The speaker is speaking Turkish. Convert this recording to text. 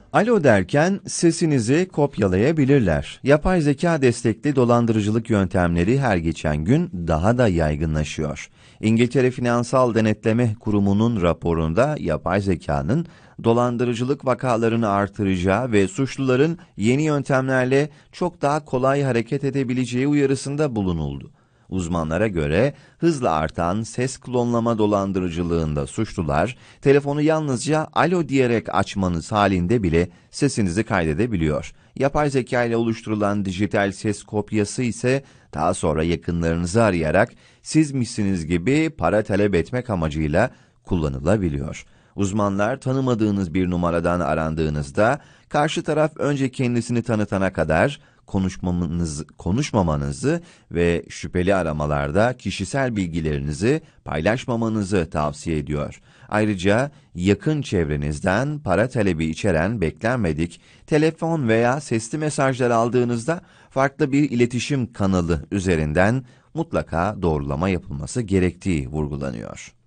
Alo derken sesinizi kopyalayabilirler. Yapay zeka destekli dolandırıcılık yöntemleri her geçen gün daha da yaygınlaşıyor. İngiltere Finansal Denetleme Kurumu'nun raporunda yapay zekanın dolandırıcılık vakalarını artıracağı ve suçluların yeni yöntemlerle çok daha kolay hareket edebileceği uyarısında bulunuldu. Uzmanlara göre hızla artan ses klonlama dolandırıcılığında suçlular, telefonu yalnızca alo diyerek açmanız halinde bile sesinizi kaydedebiliyor. Yapay zeka ile oluşturulan dijital ses kopyası ise daha sonra yakınlarınızı arayarak sizmişsiniz gibi para talep etmek amacıyla kullanılabiliyor. Uzmanlar tanımadığınız bir numaradan arandığınızda karşı taraf önce kendisini tanıtana kadar konuşmamanızı ve şüpheli aramalarda kişisel bilgilerinizi paylaşmamanızı tavsiye ediyor. Ayrıca yakın çevrenizden para talebi içeren beklenmedik telefon veya sesli mesajlar aldığınızda farklı bir iletişim kanalı üzerinden mutlaka doğrulama yapılması gerektiği vurgulanıyor.